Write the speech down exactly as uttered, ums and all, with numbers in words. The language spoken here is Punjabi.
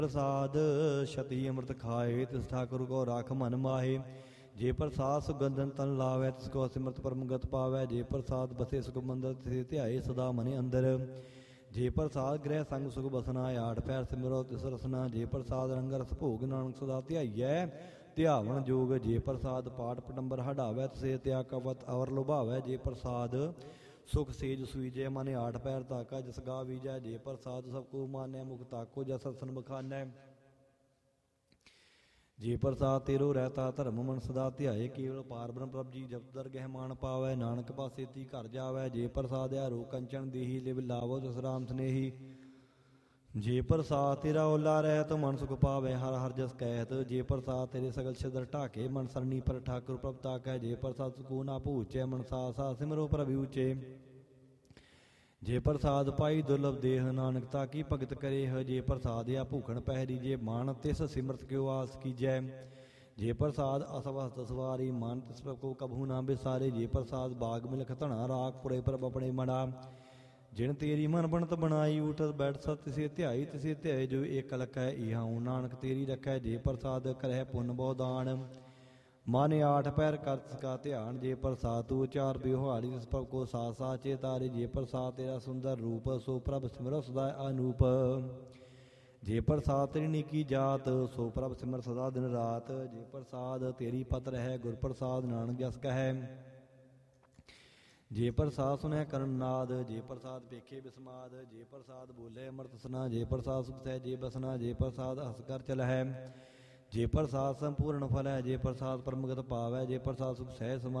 ਪ੍ਰਸਾਦ ਛਤੀ ਅੰਮ੍ਰਿਤ ਖਾਏ ਤਿਸ ਠਾਕੁਰ ਕੋ ਰਾਖ ਮਨ ਮਾਹੇ। ਜੇ ਪ੍ਰਸਾਦ ਸੁਗੰਧਨ ਤਨ ਲਾਵੈ ਤਿਸ ਕੋ ਸਿਮਰਤ ਪਰਮਗਤ ਪਾਵੈ। ਜੇ ਪ੍ਰਸਾਦ ਬਸੇ ਸੁਖ ਮੰਦਰ ਤਿਸੇ ਧਿਆਏ ਸਦਾ ਮਨੇ ਅੰਦਰ। ਜੇ ਪ੍ਰਸਾਦ ਗ੍ਰਹਿ ਸੰਗ ਸੁਖ ਬਸਨਾ ਆਠ ਪੈਰ ਸਿਮਰੋ ਤਿਸ ਰਸਨਾ। ਜੇ ਪ੍ਰਸਾਦ ਰੰਗ ਰਸ ਭੋਗ ਨਾਨਕ ਸਦਾ ਧਿਆਈਐ ਧਿਆਵਣ ਜੋਗ। ਜੇ ਪ੍ਰਸਾਦ ਪਾਠ ਪਟੰਬਰ ਹਟਾਵੈ ਤਿਸੇ ਤਿਆ ਕਵਤ ਅਵਰ ਲੁਭਾਵੈ। ਜੇ ਪ੍ਰਸਾਦ ਸੁਖ ਸੇਜ ਸੂਈਜੈ ਮਨ ਆਠ ਪੈਰ ਤਾਕਾ ਜਸ ਗਾ ਵੀਜੈ। ਜੇ ਪ੍ਰਸਾਦ ਸਭ ਕੋ ਮਾਨੈ ਮੁਖ ਤਾਕੋ ਜਸ ਰਸਨ ਬਖਾਨੈ। ਜੇ ਪ੍ਰਸਾਦ ਤੇਰੋ ਰਹਿਤਾ ਧਰਮ ਮਨ ਸਦਾ ਧਿਆਏ। ਕੇਵਲ ਪਾਰ ਬ੍ਰਹਮ ਪ੍ਰਭ ਜੀ ਜਪ ਦਰਗਹਿ ਮਾਨ ਪਾਵੈ। ਨਾਨਕ ਪਾਸੇ ਤੀ ਘਰ ਜਾਵੈ। ਜੇ ਪ੍ਰਸਾਦ ਆਰੋ ਕੰਚਨ ਦੇਹੀ ਲਿਵ ਲਾਵੋ ਤਿਸ ਰਾਮ ਸਨੇਹੀ। ਜੇ ਪ੍ਰਸਾਦ ਤੇਰਾ ਓਲਾ ਰਹਿਤ ਮਨ ਸੁਖ ਪਾਵੈ ਹਰ ਹਰ ਜਸ ਕਹਿਤ। ਜੇ ਪ੍ਰਸਾਦ ਤੇਰੇ ਸਗਲ ਛਿਦਰ ਢਾਕੇ ਮਨ ਸਰਨੀ ਪਰ ਠਾਕੁਰ ਪ੍ਰਭ ਤਾਕੈ। ਜੇ ਪ੍ਰਸਾਦ ਸਕੂਨ ਆਪ ਊਚੈ ਮਨ ਸਾ ਸਾ ਸਿਮਰੋ ਪ੍ਰਭ ਊਚੇ। ਜੇ ਪ੍ਰਸਾਦ ਪਾਈ ਦੁਰਲਭ ਦੇਹ ਨਾਨਕ ਤਾ ਕੀ ਭਗਤ ਕਰੇ। ਜੇ ਪ੍ਰਸਾਦ ਆ ਭੂਖਣ ਪਹਿਰੀ ਜੇ ਮਨ ਤਿਸ ਸਿਮਰਤ ਕਿਉ ਆਸ ਕੀਜੈ। ਜੇ ਪ੍ਰਸਾਦ ਅਸਵਸਤ ਸਵਾਰੀ ਮਨ ਤਿਸ ਪ੍ਰਭ ਕੋ ਕਭੂ ਨਾ ਬਿਸਾਰੇ। ਜੇ ਪ੍ਰਸਾਦ ਬਾਗ ਮਿਲਖ ਧਣਾ ਰਾਖ ਪੁਰੇ ਪ੍ਰਭ ਆਪਣੇ ਮੜਾ। ਜਿਨ ਤੇਰੀ ਮਨ ਬਣਤ ਬਣਾਈ ਊਟਸ ਬੈਠ ਸਤ ਤਿਸੇ ਧਿਆਈ। ਤਿਸੇ ਧਿਆਏ ਜੋ ਏਕ ਲਖੈ ਇਹਾਉ ਨਾਨਕ ਤੇਰੀ ਰਖੈ। ਜੇ ਪ੍ਰਸਾਦ ਕਰਹਿ ਪੁੰਨ ਬਹੁ ਦਾਨ ਮਨ ਆਠ ਪੈਰ ਕਰ ਸਕਾ ਧਿਆਨ। ਜੇ ਪ੍ਰਸਾਦ ਤੂੰ ਉਚਾਰ ਬਿਵਹਾਰੀ ਤਿਸ ਪ੍ਰਭ ਕੋ ਸਾ ਸਾ ਚੇਤਾਰੇ। ਜੇ ਪ੍ਰਸਾਦ ਤੇਰਾ ਸੁੰਦਰ ਰੂਪ ਸੋ ਪ੍ਰਭ ਸਿਮਰੋ ਸਦਾ ਅਨੂਪ। ਜੇ ਪ੍ਰਸਾਦ ਤੇਰੀ ਨੀਕੀ ਜਾਤ ਸੋ ਪ੍ਰਭ ਸਿਮਰ ਸਦਾ ਦਿਨ ਰਾਤ। ਜੇ ਪ੍ਰਸਾਦ ਤੇਰੀ ਪਤ ਰਹਿ ਗੁਰ ਪ੍ਰਸਾਦ ਨਾਨਕ ਜਸ ਕਹੈ। ਜੇ ਪ੍ਰਸਾਦ ਸੁਨੈ ਕਰਨ ਨਾਦ ਜੇ ਪ੍ਰਸਾਦ ਵੇਖੇ ਬਿਸਮਾਦ। ਜੇ ਪ੍ਰਸਾਦ ਬੋਲੇ ਅੰਮ੍ਰਿਤ ਸਨਾ ਜੇ ਪ੍ਰਸਾਦ ਸੁਖ ਸਹਿ ਜੇ ਬਸਨਾ। ਜੇ ਪ੍ਰਸਾਦ ਹਸ ਕਰ ਚਲਹਿ ਜੇ ਪ੍ਰਸਾਦ ਸੰਪੂਰਨ ਫਲ ਹੈ। ਜੇ ਪ੍ਰਸਾਦ ਪਰਮਗਤ ਪਾਵੈ ਜੇ ਪ੍ਰਸਾਦ ਸੁਖ ਸਹਿ ਸਮਾ।